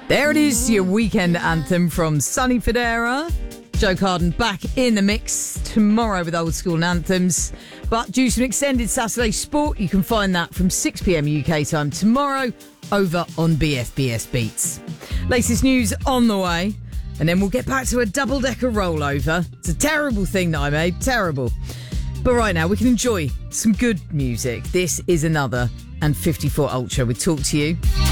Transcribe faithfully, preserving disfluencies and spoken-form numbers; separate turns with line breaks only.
There it is, your weekend anthem from Sonny Fodera. Joe Carden back in the mix tomorrow with old school anthems. But due to an extended Saturday sport, you can find that from six p.m. U K time tomorrow over on B F B S Beats. Latest news on the way, and then we'll get back to a double-decker rollover. It's a terrible thing that I made, terrible. But right now, we can enjoy some good music. This is another and fifty-four Ultra with Talk to You.